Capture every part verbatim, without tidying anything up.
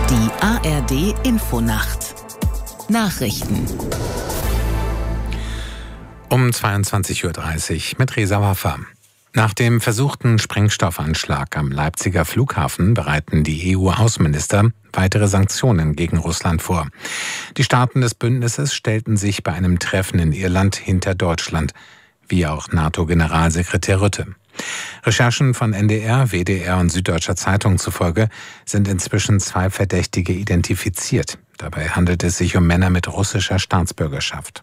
Die A R D Infonacht. Nachrichten. Um zweiundzwanzig Uhr dreißig mit Reza Waffa. Nach dem versuchten Sprengstoffanschlag am Leipziger Flughafen bereiten die E U-Außenminister weitere Sanktionen gegen Russland vor. Die Staaten des Bündnisses stellten sich bei einem Treffen in Irland hinter Deutschland, wie auch NATO-Generalsekretär Rutte. Recherchen von N D R, W D R und Süddeutscher Zeitung zufolge sind inzwischen zwei Verdächtige identifiziert. Dabei handelt es sich um Männer mit russischer Staatsbürgerschaft.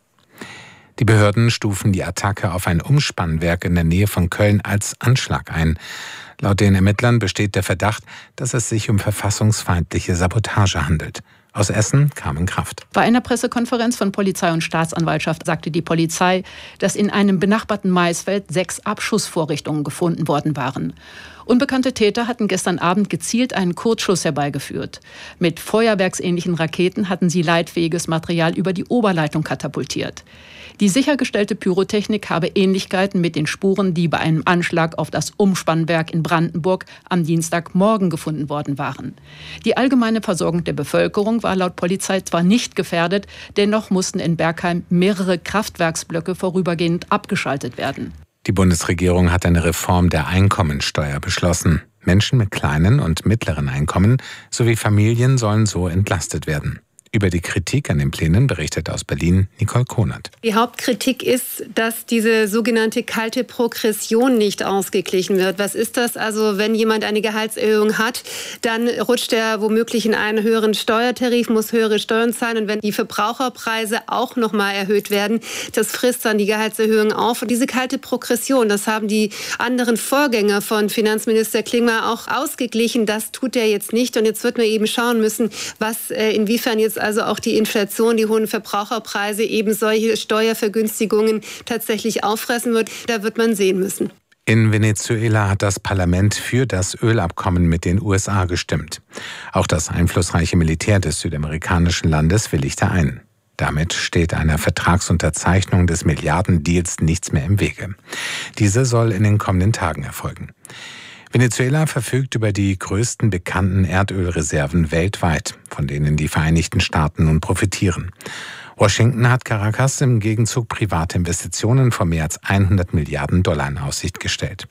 Die Behörden stufen die Attacke auf ein Umspannwerk in der Nähe von Köln als Anschlag ein. Laut den Ermittlern besteht der Verdacht, dass es sich um verfassungsfeindliche Sabotage handelt. Aus Essen kam in Kraft. Bei einer Pressekonferenz von Polizei und Staatsanwaltschaft sagte die Polizei, dass in einem benachbarten Maisfeld sechs Abschussvorrichtungen gefunden worden waren. Unbekannte Täter hatten gestern Abend gezielt einen Kurzschuss herbeigeführt. Mit feuerwerksähnlichen Raketen hatten sie leitfähiges Material über die Oberleitung katapultiert. Die sichergestellte Pyrotechnik habe Ähnlichkeiten mit den Spuren, die bei einem Anschlag auf das Umspannwerk in Brandenburg am Dienstagmorgen gefunden worden waren. Die allgemeine Versorgung der Bevölkerung war laut Polizei zwar nicht gefährdet, dennoch mussten in Bergheim mehrere Kraftwerksblöcke vorübergehend abgeschaltet werden. Die Bundesregierung hat eine Reform der Einkommensteuer beschlossen. Menschen mit kleinen und mittleren Einkommen sowie Familien sollen so entlastet werden. Über die Kritik an den Plänen berichtet aus Berlin Nicole Konert. Die Hauptkritik ist, dass diese sogenannte kalte Progression nicht ausgeglichen wird. Was ist das? Also wenn jemand eine Gehaltserhöhung hat, dann rutscht er womöglich in einen höheren Steuertarif, muss höhere Steuern zahlen. Und wenn die Verbraucherpreise auch noch mal erhöht werden, das frisst dann die Gehaltserhöhung auf. Und diese kalte Progression, das haben die anderen Vorgänger von Finanzminister Klingbeil auch ausgeglichen. Das tut er jetzt nicht. Und jetzt wird man eben schauen müssen, was äh, inwiefern jetzt also auch die Inflation, die hohen Verbraucherpreise eben solche Steuervergünstigungen tatsächlich auffressen wird. Da wird man sehen müssen. In Venezuela hat das Parlament für das Ölabkommen mit den U S A gestimmt. Auch das einflussreiche Militär des südamerikanischen Landes willigte ein. Damit steht einer Vertragsunterzeichnung des Milliardendeals nichts mehr im Wege. Diese soll in den kommenden Tagen erfolgen. Venezuela verfügt über die größten bekannten Erdölreserven weltweit, von denen die Vereinigten Staaten nun profitieren. Washington hat Caracas im Gegenzug private Investitionen von mehr als hundert Milliarden Dollar in Aussicht gestellt.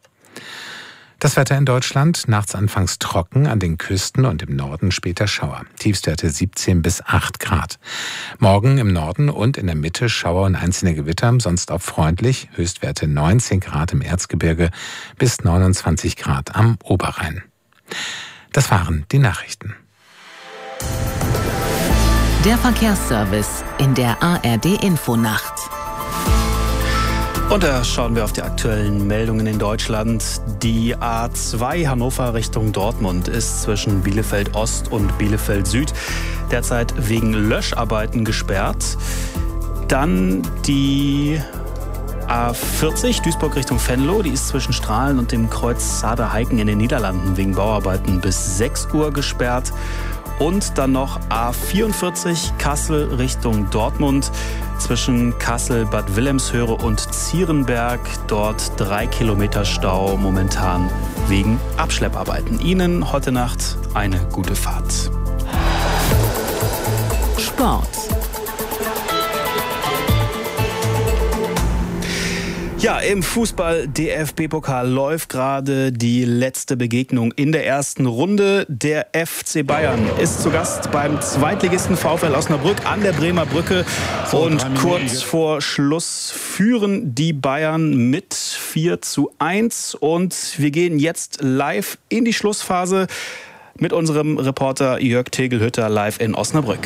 Das Wetter in Deutschland, nachts anfangs trocken, an den Küsten und im Norden später Schauer. Tiefstwerte siebzehn bis acht Grad. Morgen im Norden und in der Mitte Schauer und einzelne Gewitter, sonst auch freundlich. Höchstwerte neunzehn Grad im Erzgebirge bis neunundzwanzig Grad am Oberrhein. Das waren die Nachrichten. Der Verkehrsservice in der A R D Infonacht. Und da schauen wir auf die aktuellen Meldungen in Deutschland. Die A zwei Hannover Richtung Dortmund ist zwischen Bielefeld Ost und Bielefeld Süd derzeit wegen Löscharbeiten gesperrt. Dann die A vierzig Duisburg Richtung Venlo, die ist zwischen Strahlen und dem Kreuz Saarbrücken in den Niederlanden wegen Bauarbeiten bis sechs Uhr gesperrt. Und dann noch A vierundvierzig Kassel Richtung Dortmund zwischen Kassel, Bad Wilhelmshöhe und Zierenberg. Dort drei Kilometer Stau momentan wegen Abschlepparbeiten. Ihnen heute Nacht eine gute Fahrt. Sport. Ja, im Fußball-D F B-Pokal läuft gerade die letzte Begegnung in der ersten Runde. Der F C Bayern ist zu Gast beim Zweitligisten VfL Osnabrück an der Bremer Brücke. Und kurz vor Schluss führen die Bayern mit vier zu eins. Und wir gehen jetzt live in die Schlussphase mit unserem Reporter Jörg Tegelhütter live in Osnabrück.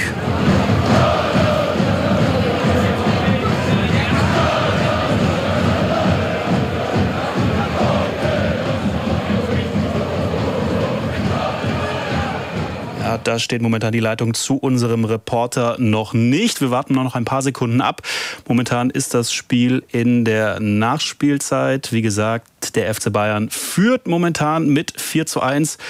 Da steht momentan die Leitung zu unserem Reporter noch nicht. Wir warten noch ein paar Sekunden ab. Momentan ist das Spiel in der Nachspielzeit. Wie gesagt, der F C Bayern führt momentan mit vier zu eins.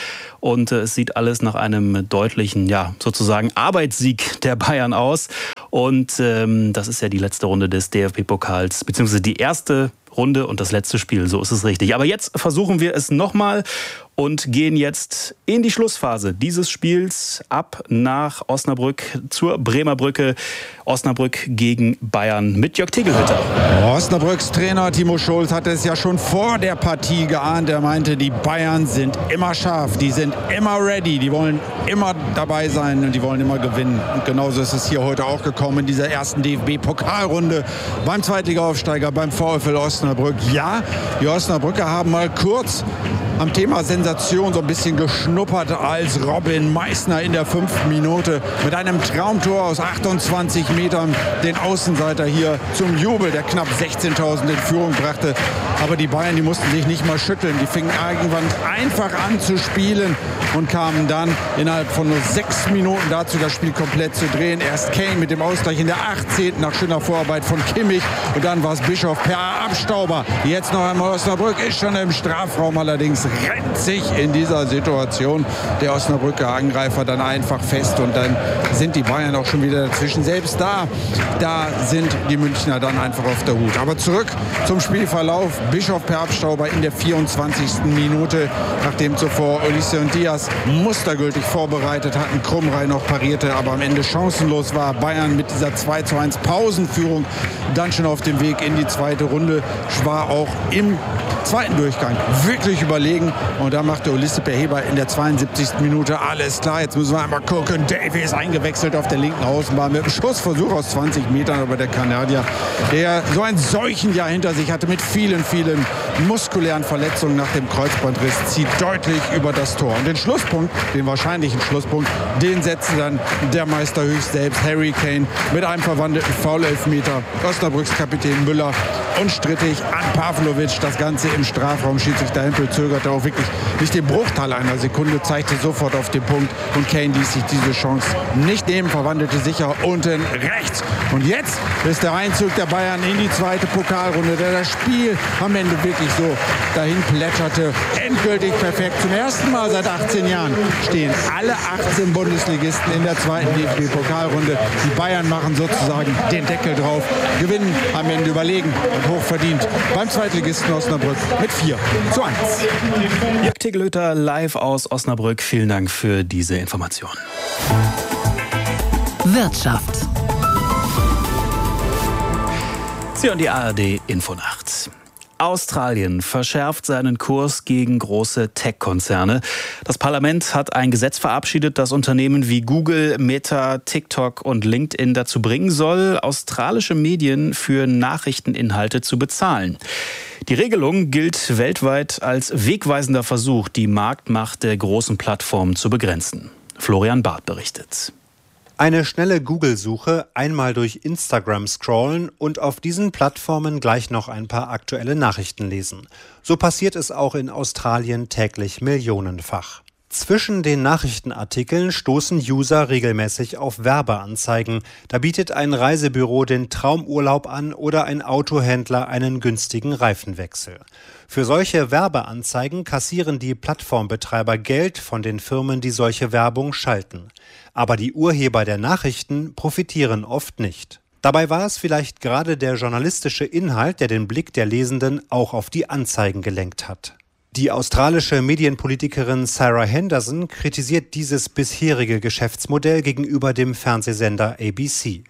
und es sieht alles nach einem deutlichen, ja, sozusagen Arbeitssieg der Bayern aus. Und ähm, das ist ja die letzte Runde des D F B-Pokals, beziehungsweise die erste Runde und das letzte Spiel, so ist es richtig. Aber jetzt versuchen wir es nochmal und gehen jetzt in die Schlussphase dieses Spiels ab nach Osnabrück zur Bremer Brücke. Osnabrück gegen Bayern mit Jörg Tegelhütter. Osnabrücks Trainer Timo Schulz hatte es ja schon vor der Partie geahnt. Er meinte, die Bayern sind immer scharf, die sind immer ready, die wollen immer dabei sein und die wollen immer gewinnen. Und genauso ist es hier heute auch gekommen in dieser ersten D F B-Pokalrunde beim Zweitliga-Aufsteiger, beim VfL Osnabrück. Ja, die Osnabrücker haben mal kurz am Thema Sensation so ein bisschen geschnuppert, als Robin Meissner in der fünften Minute mit einem Traumtor aus achtundzwanzig Metern den Außenseiter hier zum Jubel der knapp sechzehntausend in Führung brachte. Aber die Bayern, die mussten sich nicht mal schütteln. Die fingen irgendwann einfach an zu spielen und kamen dann innerhalb von nur sechs Minuten dazu, das Spiel komplett zu drehen. Erst Kane mit dem Ausgleich in der achtzehnten nach schöner Vorarbeit von Kimmich. Und dann war es Bischof per Abstauber. Jetzt noch einmal Osnabrück, ist schon im Strafraum, allerdings rennt sich in dieser Situation der Osnabrücker Angreifer dann einfach fest. Und dann sind die Bayern auch schon wieder dazwischen. Selbst da, da sind die Münchner dann einfach auf der Hut. Aber zurück zum Spielverlauf. Bischof per Abstauber in der vierundzwanzigsten Minute, nachdem zuvor Olise und Diaz mustergültig vorbereitet hatten. Krumrei noch parierte, aber am Ende chancenlos war. Bayern mit dieser zwei zu eins Pausenführung dann schon auf dem Weg in die zweite Runde. War auch im zweiten Durchgang wirklich überlegen. Und da machte Olise Perheber in der zweiundsiebzigsten Minute alles klar. Jetzt müssen wir einmal gucken. Davies eingewechselt auf der linken Außenbahn mit einem Schussversuch aus zwanzig Metern. Aber der Kanadier, der so ein Seuchenjahr hinter sich hatte mit vielen, vielen muskulären Verletzungen nach dem Kreuzbandriss, zieht deutlich über das Tor. Und den Schlusspunkt, den wahrscheinlichen Schlusspunkt, den setzte dann der Meister höchst selbst, Harry Kane, mit einem verwandelten Foul-Elfmeter. Osnabrücks Kapitän Müller unstrittig an Pavlovic. Das Ganze im Strafraum. Schiedsrichter Hempel zögerte auch wirklich nicht den Bruchteil einer Sekunde, zeigte sofort auf den Punkt. Und Kane ließ sich diese Chance nicht nehmen, verwandelte sicher unten rechts. Und jetzt ist der Einzug der Bayern in die zweite Pokalrunde, der das Spiel am Ende wirklich so dahin plätscherte. Endgültig perfekt. Zum ersten Mal seit achtzehn Jahren stehen alle achtzehn Bundesligisten in der zweiten D F B-Pokalrunde. Die Bayern machen sozusagen den Deckel drauf, gewinnen am Ende überlegen und hochverdient beim Zweitligisten Osnabrück mit vier zu eins. Jörg Tegelhütter live aus Osnabrück. Vielen Dank für diese Information. Wirtschaft. Sie hören die A R D Infonacht. Australien verschärft seinen Kurs gegen große Tech-Konzerne. Das Parlament hat ein Gesetz verabschiedet, das Unternehmen wie Google, Meta, TikTok und LinkedIn dazu bringen soll, australische Medien für Nachrichteninhalte zu bezahlen. Die Regelung gilt weltweit als wegweisender Versuch, die Marktmacht der großen Plattformen zu begrenzen. Florian Barth berichtet. Eine schnelle Google-Suche, einmal durch Instagram scrollen und auf diesen Plattformen gleich noch ein paar aktuelle Nachrichten lesen. So passiert es auch in Australien täglich millionenfach. Zwischen den Nachrichtenartikeln stoßen User regelmäßig auf Werbeanzeigen. Da bietet ein Reisebüro den Traumurlaub an oder ein Autohändler einen günstigen Reifenwechsel. Für solche Werbeanzeigen kassieren die Plattformbetreiber Geld von den Firmen, die solche Werbung schalten. Aber die Urheber der Nachrichten profitieren oft nicht. Dabei war es vielleicht gerade der journalistische Inhalt, der den Blick der Lesenden auch auf die Anzeigen gelenkt hat. Die australische Medienpolitikerin Sarah Henderson kritisiert dieses bisherige Geschäftsmodell gegenüber dem Fernsehsender A B C.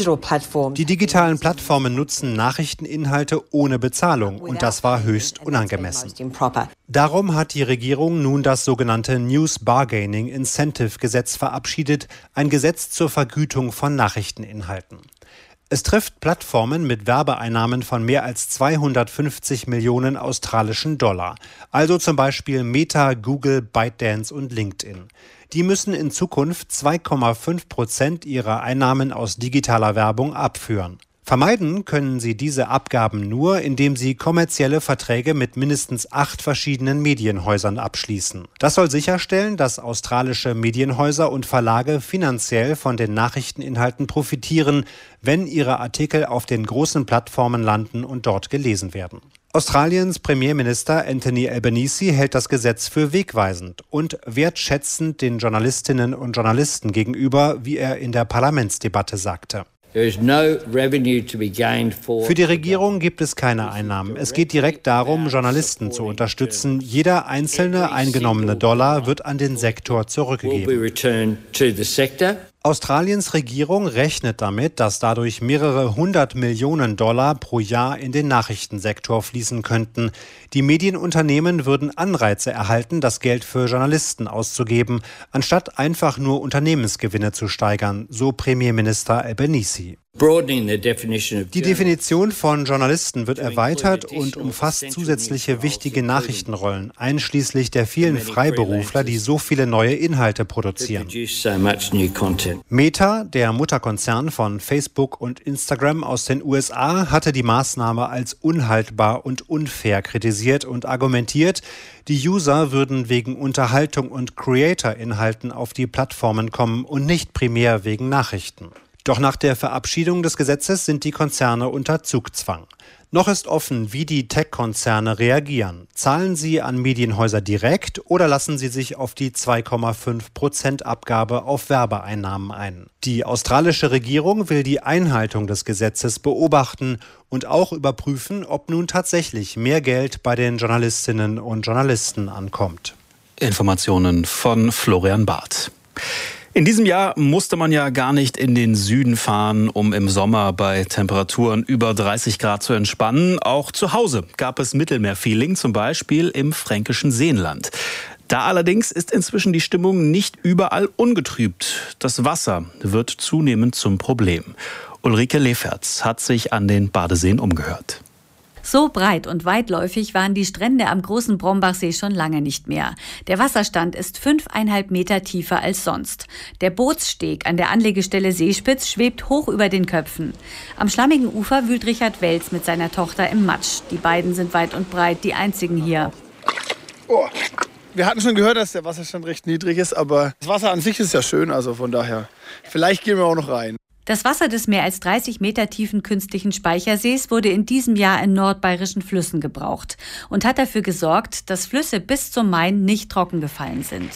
Die digitalen Plattformen nutzen Nachrichteninhalte ohne Bezahlung und das war höchst unangemessen. Darum hat die Regierung nun das sogenannte News Bargaining Incentive Gesetz verabschiedet, ein Gesetz zur Vergütung von Nachrichteninhalten. Es trifft Plattformen mit Werbeeinnahmen von mehr als zweihundertfünfzig Millionen australischen Dollar. Also zum Beispiel Meta, Google, ByteDance und LinkedIn. Die müssen in Zukunft zwei Komma fünf Prozent ihrer Einnahmen aus digitaler Werbung abführen. Vermeiden können sie diese Abgaben nur, indem sie kommerzielle Verträge mit mindestens acht verschiedenen Medienhäusern abschließen. Das soll sicherstellen, dass australische Medienhäuser und Verlage finanziell von den Nachrichteninhalten profitieren, wenn ihre Artikel auf den großen Plattformen landen und dort gelesen werden. Australiens Premierminister Anthony Albanese hält das Gesetz für wegweisend und wertschätzend den Journalistinnen und Journalisten gegenüber, wie er in der Parlamentsdebatte sagte. Für die Regierung gibt es keine Einnahmen. Es geht direkt darum, Journalisten zu unterstützen. Jeder einzelne eingenommene Dollar wird an den Sektor zurückgegeben. Australiens Regierung rechnet damit, dass dadurch mehrere hundert Millionen Dollar pro Jahr in den Nachrichtensektor fließen könnten. Die Medienunternehmen würden Anreize erhalten, das Geld für Journalisten auszugeben, anstatt einfach nur Unternehmensgewinne zu steigern, so Premierminister Albanese. Die Definition von Journalisten wird erweitert und umfasst zusätzliche wichtige Nachrichtenrollen, einschließlich der vielen Freiberufler, die so viele neue Inhalte produzieren. Meta, der Mutterkonzern von Facebook und Instagram aus den U S A, hatte die Maßnahme als unhaltbar und unfair kritisiert und argumentiert, die User würden wegen Unterhaltung und Creator-Inhalten auf die Plattformen kommen und nicht primär wegen Nachrichten. Doch nach der Verabschiedung des Gesetzes sind die Konzerne unter Zugzwang. Noch ist offen, wie die Tech-Konzerne reagieren. Zahlen sie an Medienhäuser direkt oder lassen sie sich auf die zwei Komma fünf Prozent Abgabe auf Werbeeinnahmen ein? Die australische Regierung will die Einhaltung des Gesetzes beobachten und auch überprüfen, ob nun tatsächlich mehr Geld bei den Journalistinnen und Journalisten ankommt. Informationen von Florian Barth. In diesem Jahr musste man ja gar nicht in den Süden fahren, um im Sommer bei Temperaturen über dreißig Grad zu entspannen. Auch zu Hause gab es Mittelmeerfeeling, zum Beispiel im fränkischen Seenland. Da allerdings ist inzwischen die Stimmung nicht überall ungetrübt. Das Wasser wird zunehmend zum Problem. Ulrike Leferz hat sich an den Badeseen umgehört. So breit und weitläufig waren die Strände am großen Brombachsee schon lange nicht mehr. Der Wasserstand ist fünfeinhalb Meter tiefer als sonst. Der Bootssteg an der Anlegestelle Seespitz schwebt hoch über den Köpfen. Am schlammigen Ufer wühlt Richard Welz mit seiner Tochter im Matsch. Die beiden sind weit und breit die einzigen hier. Oh. Wir hatten schon gehört, dass der Wasserstand recht niedrig ist, aber das Wasser an sich ist ja schön, also von daher. Vielleicht gehen wir auch noch rein. Das Wasser des mehr als dreißig Meter tiefen künstlichen Speichersees wurde in diesem Jahr in nordbayerischen Flüssen gebraucht und hat dafür gesorgt, dass Flüsse bis zum Main nicht trocken gefallen sind.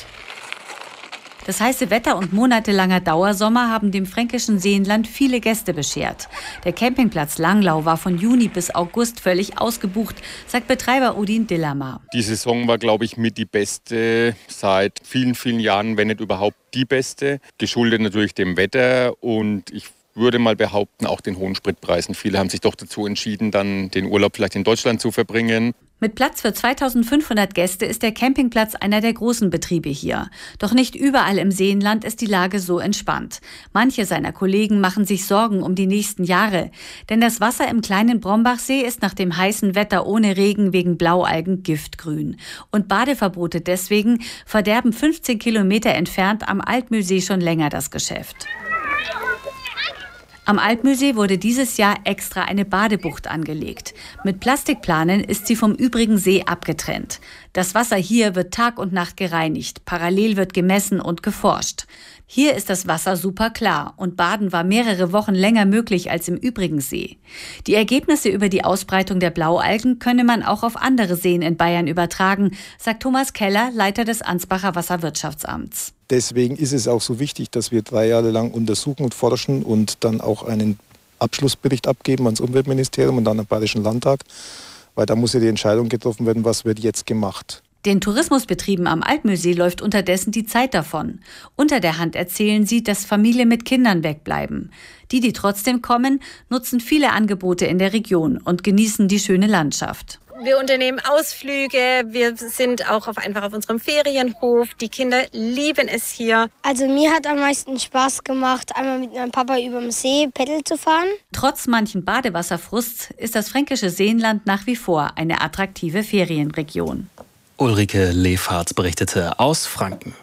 Das heiße Wetter und monatelanger Dauersommer haben dem fränkischen Seenland viele Gäste beschert. Der Campingplatz Langlau war von Juni bis August völlig ausgebucht, sagt Betreiber Udin Dillamar. Die Saison war, glaube ich, mit die beste seit vielen, vielen Jahren, wenn nicht überhaupt die beste. Geschuldet natürlich dem Wetter und ich würde mal behaupten, auch den hohen Spritpreisen. Viele haben sich doch dazu entschieden, dann den Urlaub vielleicht in Deutschland zu verbringen. Mit Platz für zweitausendfünfhundert Gäste ist der Campingplatz einer der großen Betriebe hier. Doch nicht überall im Seenland ist die Lage so entspannt. Manche seiner Kollegen machen sich Sorgen um die nächsten Jahre. Denn das Wasser im kleinen Brombachsee ist nach dem heißen Wetter ohne Regen wegen Blaualgen giftgrün. Und Badeverbote deswegen verderben fünfzehn Kilometer entfernt am Altmühlsee schon länger das Geschäft. Am Altmühlsee wurde dieses Jahr extra eine Badebucht angelegt. Mit Plastikplanen ist sie vom übrigen See abgetrennt. Das Wasser hier wird Tag und Nacht gereinigt. Parallel wird gemessen und geforscht. Hier ist das Wasser super klar und Baden war mehrere Wochen länger möglich als im übrigen See. Die Ergebnisse über die Ausbreitung der Blaualgen könne man auch auf andere Seen in Bayern übertragen, sagt Thomas Keller, Leiter des Ansbacher Wasserwirtschaftsamts. Deswegen ist es auch so wichtig, dass wir drei Jahre lang untersuchen und forschen und dann auch einen Abschlussbericht abgeben ans Umweltministerium und dann am Bayerischen Landtag, weil da muss ja die Entscheidung getroffen werden, was wird jetzt gemacht. Den Tourismusbetrieben am Altmühlsee läuft unterdessen die Zeit davon. Unter der Hand erzählen sie, dass Familien mit Kindern wegbleiben. Die, die trotzdem kommen, nutzen viele Angebote in der Region und genießen die schöne Landschaft. Wir unternehmen Ausflüge, wir sind auch auf, einfach auf unserem Ferienhof. Die Kinder lieben es hier. Also mir hat am meisten Spaß gemacht, einmal mit meinem Papa über dem See Paddel zu fahren. Trotz manchen Badewasserfrusts ist das fränkische Seenland nach wie vor eine attraktive Ferienregion. Ulrike Leferz berichtete aus Franken.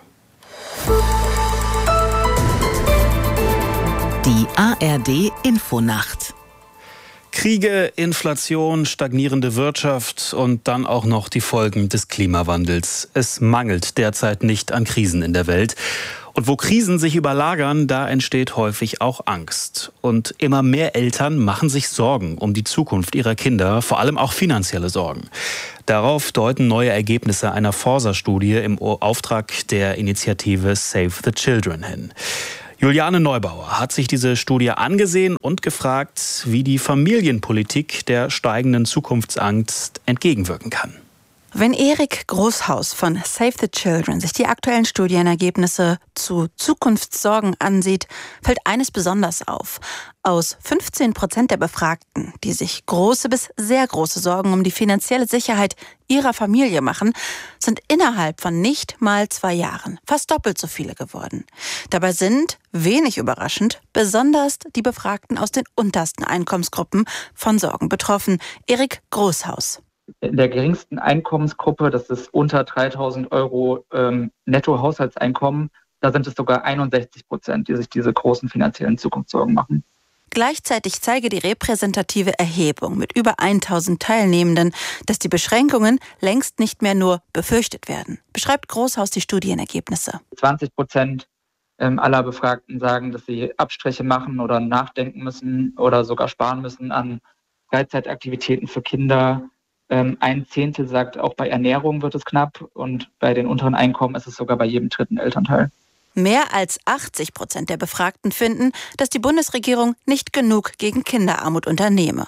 Die A R D Infonacht. Kriege, Inflation, stagnierende Wirtschaft und dann auch noch die Folgen des Klimawandels. Es mangelt derzeit nicht an Krisen in der Welt. Und wo Krisen sich überlagern, da entsteht häufig auch Angst. Und immer mehr Eltern machen sich Sorgen um die Zukunft ihrer Kinder, vor allem auch finanzielle Sorgen. Darauf deuten neue Ergebnisse einer Forsa-Studie im Auftrag der Initiative Save the Children hin. Juliane Neubauer hat sich diese Studie angesehen und gefragt, wie die Familienpolitik der steigenden Zukunftsangst entgegenwirken kann. Wenn Erik Großhaus von Save the Children sich die aktuellen Studienergebnisse zu Zukunftssorgen ansieht, fällt eines besonders auf. Aus fünfzehn Prozent der Befragten, die sich große bis sehr große Sorgen um die finanzielle Sicherheit ihrer Familie machen, sind innerhalb von nicht mal zwei Jahren fast doppelt so viele geworden. Dabei sind, wenig überraschend, besonders die Befragten aus den untersten Einkommensgruppen von Sorgen betroffen. Erik Großhaus. In der geringsten Einkommensgruppe, das ist unter dreitausend Euro ähm, Netto-Haushaltseinkommen, da sind es sogar einundsechzig Prozent, die sich diese großen finanziellen Zukunftssorgen machen. Gleichzeitig zeige die repräsentative Erhebung mit über tausend Teilnehmenden, dass die Beschränkungen längst nicht mehr nur befürchtet werden, beschreibt Großhaus die Studienergebnisse. zwanzig Prozent aller Befragten sagen, dass sie Abstriche machen oder nachdenken müssen oder sogar sparen müssen an Freizeitaktivitäten für Kinder. Ein Zehntel sagt, auch bei Ernährung wird es knapp und bei den unteren Einkommen ist es sogar bei jedem dritten Elternteil. Mehr als achtzig Prozent der Befragten finden, dass die Bundesregierung nicht genug gegen Kinderarmut unternehme.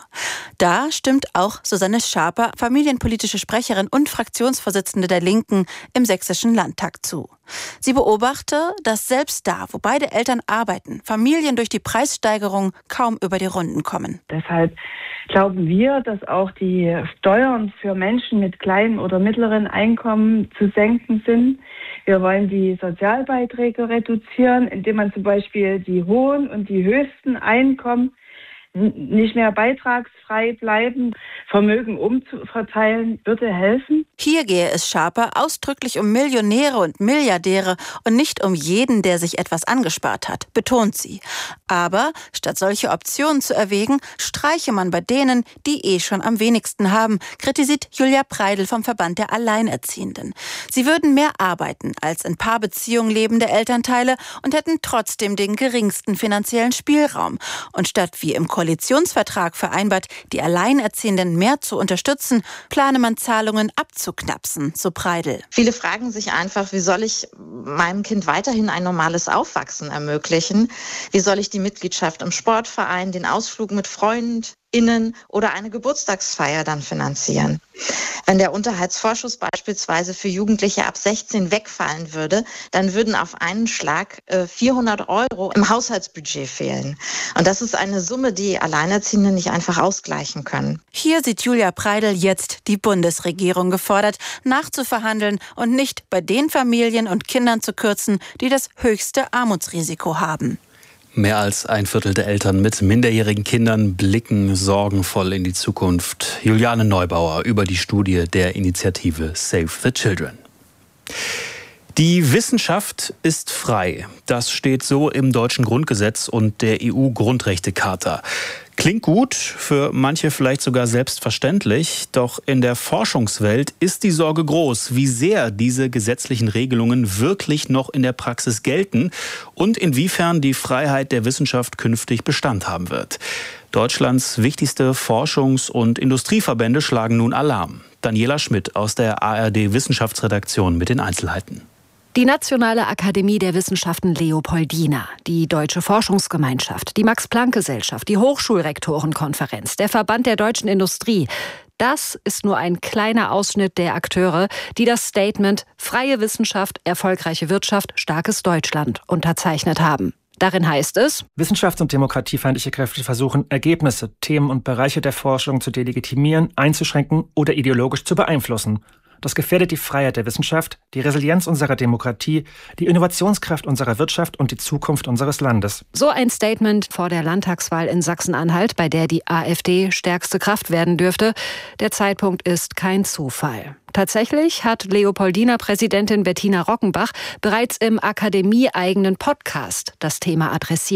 Da stimmt auch Susanne Schaper, familienpolitische Sprecherin und Fraktionsvorsitzende der Linken im Sächsischen Landtag, zu. Sie beobachte, dass selbst da, wo beide Eltern arbeiten, Familien durch die Preissteigerung kaum über die Runden kommen. Deshalb glauben wir, dass auch die Steuern für Menschen mit kleinen oder mittleren Einkommen zu senken sind. Wir wollen die Sozialbeiträge reduzieren, indem man zum Beispiel die hohen und die höchsten Einkommen nicht mehr beitragsfrei bleiben. Vermögen umzuverteilen würde helfen. Hier gehe es Schaper ausdrücklich um Millionäre und Milliardäre und nicht um jeden, der sich etwas angespart hat, betont sie. Aber statt solche Optionen zu erwägen, streiche man bei denen, die eh schon am wenigsten haben, kritisiert Julia Preidel vom Verband der Alleinerziehenden. Sie würden mehr arbeiten als in Paarbeziehungen lebende Elternteile und hätten trotzdem den geringsten finanziellen Spielraum. Und statt wie im Koalitionsvertrag vereinbart, die Alleinerziehenden mehr zu unterstützen, plane man Zahlungen abzuknapsen, so Preidel. Viele fragen sich einfach, wie soll ich meinem Kind weiterhin ein normales Aufwachsen ermöglichen? Wie soll ich die Mitgliedschaft im Sportverein, den Ausflug mit FreundInnen oder eine Geburtstagsfeier dann finanzieren? Wenn der Unterhaltsvorschuss beispielsweise für Jugendliche ab sechzehn wegfallen würde, dann würden auf einen Schlag äh, vierhundert Euro im Haushaltsbudget fehlen. Und das ist eine Summe, die Alleinerziehende nicht einfach ausgleichen können. Hier sieht Julia Preidel jetzt die Bundesregierung gefordert, nachzuverhandeln und nicht bei den Familien und Kindern zu kürzen, die das höchste Armutsrisiko haben. Mehr als ein Viertel der Eltern mit minderjährigen Kindern blicken sorgenvoll in die Zukunft. Juliane Neubauer über die Studie der Initiative Save the Children. Die Wissenschaft ist frei. Das steht so im deutschen Grundgesetz und der E U-Grundrechtecharta. Klingt gut, für manche vielleicht sogar selbstverständlich, doch in der Forschungswelt ist die Sorge groß, wie sehr diese gesetzlichen Regelungen wirklich noch in der Praxis gelten und inwiefern die Freiheit der Wissenschaft künftig Bestand haben wird. Deutschlands wichtigste Forschungs- und Industrieverbände schlagen nun Alarm. Daniela Schmidt aus der A R D-Wissenschaftsredaktion mit den Einzelheiten. Die Nationale Akademie der Wissenschaften Leopoldina, die Deutsche Forschungsgemeinschaft, die Max-Planck-Gesellschaft, die Hochschulrektorenkonferenz, der Verband der deutschen Industrie. Das ist nur ein kleiner Ausschnitt der Akteure, die das Statement Freie Wissenschaft, erfolgreiche Wirtschaft, starkes Deutschland unterzeichnet haben. Darin heißt es: Wissenschafts- und demokratiefeindliche Kräfte versuchen, Ergebnisse, Themen und Bereiche der Forschung zu delegitimieren, einzuschränken oder ideologisch zu beeinflussen. Das gefährdet die Freiheit der Wissenschaft, die Resilienz unserer Demokratie, die Innovationskraft unserer Wirtschaft und die Zukunft unseres Landes. So ein Statement vor der Landtagswahl in Sachsen-Anhalt, bei der die AfD stärkste Kraft werden dürfte. Der Zeitpunkt ist kein Zufall. Tatsächlich hat Leopoldina-Präsidentin Bettina Rockenbach bereits im akademieeigenen Podcast das Thema adressiert.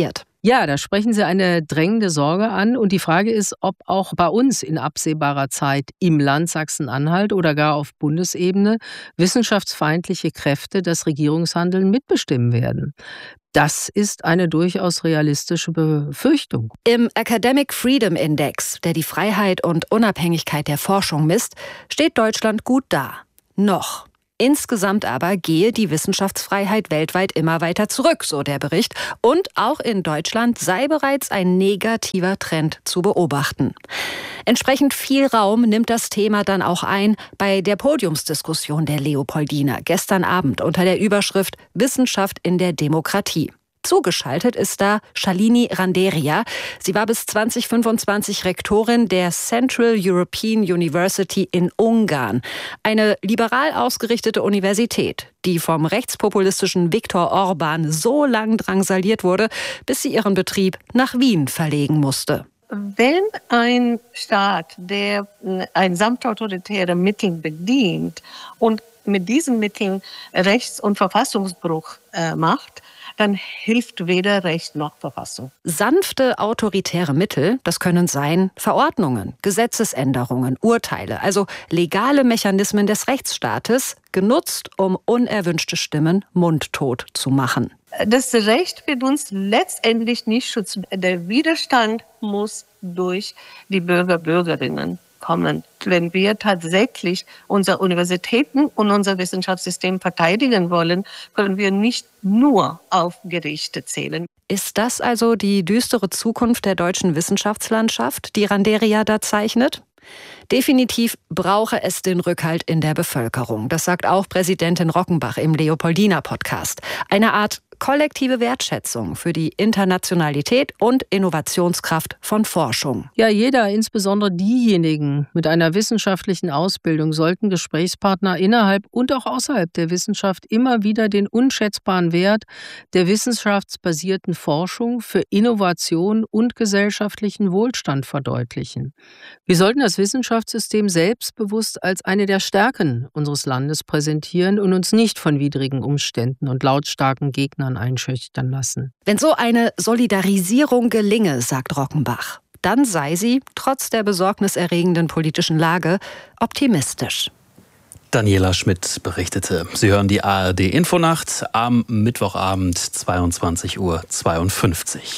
Ja, da sprechen Sie eine drängende Sorge an. Und die Frage ist, ob auch bei uns in absehbarer Zeit im Land Sachsen-Anhalt oder gar auf Bundesebene wissenschaftsfeindliche Kräfte das Regierungshandeln mitbestimmen werden. Das ist eine durchaus realistische Befürchtung. Im Academic Freedom Index, der die Freiheit und Unabhängigkeit der Forschung misst, steht Deutschland gut da. Noch. Insgesamt aber gehe die Wissenschaftsfreiheit weltweit immer weiter zurück, so der Bericht. Und auch in Deutschland sei bereits ein negativer Trend zu beobachten. Entsprechend viel Raum nimmt das Thema dann auch ein bei der Podiumsdiskussion der Leopoldina gestern Abend unter der Überschrift Wissenschaft in der Demokratie. Zugeschaltet ist da Shalini Randeria. Sie war bis zwanzig fünfundzwanzig Rektorin der Central European University in Ungarn. Eine liberal ausgerichtete Universität, die vom rechtspopulistischen Viktor Orban so lang drangsaliert wurde, bis sie ihren Betrieb nach Wien verlegen musste. Wenn ein Staat, der ein samt autoritäre Mittel bedient und mit diesen Mitteln Rechts- und Verfassungsbruch äh, macht, dann hilft weder Recht noch Verfassung. Sanfte autoritäre Mittel, das können sein Verordnungen, Gesetzesänderungen, Urteile, also legale Mechanismen des Rechtsstaates, genutzt, um unerwünschte Stimmen mundtot zu machen. Das Recht wird uns letztendlich nicht schützen. Der Widerstand muss durch die Bürger, Bürgerinnen kommen. Wenn wir tatsächlich unsere Universitäten und unser Wissenschaftssystem verteidigen wollen, können wir nicht nur auf Gerichte zählen. Ist das also die düstere Zukunft der deutschen Wissenschaftslandschaft, die Randeria da zeichnet? Definitiv brauche es den Rückhalt in der Bevölkerung. Das sagt auch Präsidentin Rockenbach im Leopoldina-Podcast. Eine Art kollektive Wertschätzung für die Internationalität und Innovationskraft von Forschung. Ja, jeder, insbesondere diejenigen mit einer wissenschaftlichen Ausbildung, sollten Gesprächspartner innerhalb und auch außerhalb der Wissenschaft immer wieder den unschätzbaren Wert der wissenschaftsbasierten Forschung für Innovation und gesellschaftlichen Wohlstand verdeutlichen. Wir sollten das Wissenschaftssystem selbstbewusst als eine der Stärken unseres Landes präsentieren und uns nicht von widrigen Umständen und lautstarken Gegnern einschüchtern lassen. Wenn so eine Solidarisierung gelinge, sagt Rockenbach, dann sei sie, trotz der besorgniserregenden politischen Lage, optimistisch. Daniela Schmidt berichtete. Sie hören die A R D-Infonacht am Mittwochabend zweiundzwanzig Uhr zweiundfünfzig.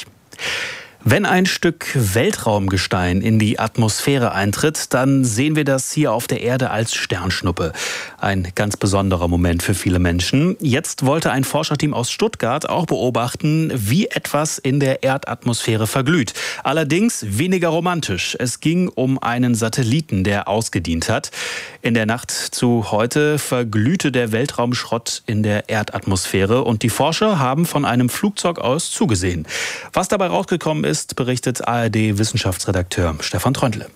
Wenn ein Stück Weltraumgestein in die Atmosphäre eintritt, dann sehen wir das hier auf der Erde als Sternschnuppe. Ein ganz besonderer Moment für viele Menschen. Jetzt wollte ein Forscherteam aus Stuttgart auch beobachten, wie etwas in der Erdatmosphäre verglüht. Allerdings weniger romantisch. Es ging um einen Satelliten, der ausgedient hat. In der Nacht zu heute verglühte der Weltraumschrott in der Erdatmosphäre und die Forscher haben von einem Flugzeug aus zugesehen. Was dabei rausgekommen ist, berichtet A R D-Wissenschaftsredakteur Stefan Tröndle.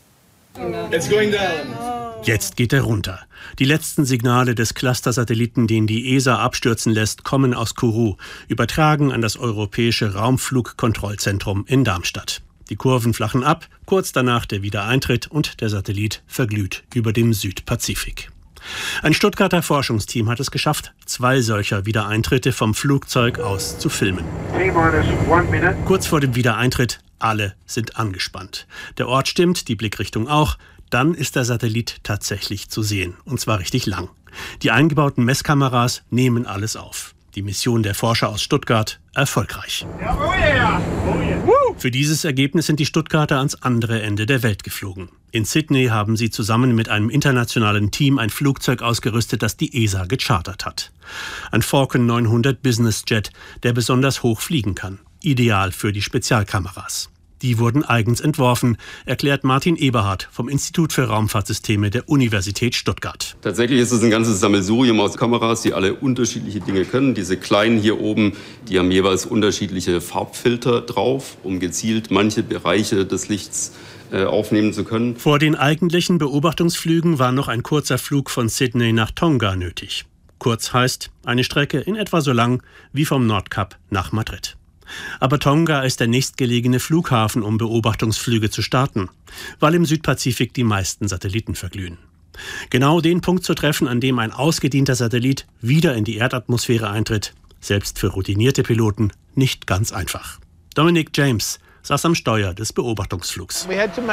Jetzt geht er runter. Die letzten Signale des Cluster-Satelliten, den die E S A abstürzen lässt, kommen aus Kourou, übertragen an das Europäische Raumflugkontrollzentrum in Darmstadt. Die Kurven flachen ab, kurz danach der Wiedereintritt und der Satellit verglüht über dem Südpazifik. Ein Stuttgarter Forschungsteam hat es geschafft, zwei solcher Wiedereintritte vom Flugzeug aus zu filmen. Kurz vor dem Wiedereintritt, alle sind angespannt. Der Ort stimmt, die Blickrichtung auch. Dann ist der Satellit tatsächlich zu sehen, und zwar richtig lang. Die eingebauten Messkameras nehmen alles auf. Die Mission der Forscher aus Stuttgart erfolgreich. Für dieses Ergebnis sind die Stuttgarter ans andere Ende der Welt geflogen. In Sydney haben sie zusammen mit einem internationalen Team ein Flugzeug ausgerüstet, das die E S A gechartert hat. Ein Falcon neunhundert Business Jet, der besonders hoch fliegen kann. Ideal für die Spezialkameras. Die wurden eigens entworfen, erklärt Martin Eberhardt vom Institut für Raumfahrtsysteme der Universität Stuttgart. Tatsächlich ist es ein ganzes Sammelsurium aus Kameras, die alle unterschiedliche Dinge können. Diese kleinen hier oben, die haben jeweils unterschiedliche Farbfilter drauf, um gezielt manche Bereiche des Lichts äh, aufnehmen zu können. Vor den eigentlichen Beobachtungsflügen war noch ein kurzer Flug von Sydney nach Tonga nötig. Kurz heißt eine Strecke in etwa so lang wie vom Nordkap nach Madrid. Aber Tonga ist der nächstgelegene Flughafen, um Beobachtungsflüge zu starten, weil im Südpazifik die meisten Satelliten verglühen. Genau den Punkt zu treffen, an dem ein ausgedienter Satellit wieder in die Erdatmosphäre eintritt, selbst für routinierte Piloten nicht ganz einfach. Dominic James saß am Steuer des Beobachtungsflugs.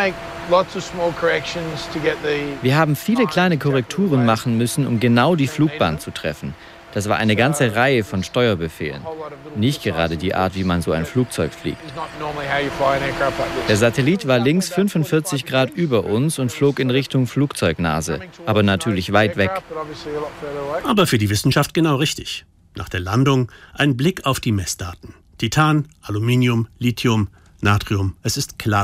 Wir haben viele kleine Korrekturen machen müssen, um genau die Flugbahn zu treffen. Das war eine ganze Reihe von Steuerbefehlen. Nicht gerade die Art, wie man so ein Flugzeug fliegt. Der Satellit war links fünfundvierzig Grad über uns und flog in Richtung Flugzeugnase, aber natürlich weit weg. Aber für die Wissenschaft genau richtig. Nach der Landung ein Blick auf die Messdaten. Titan, Aluminium, Lithium, Natrium. Es ist klar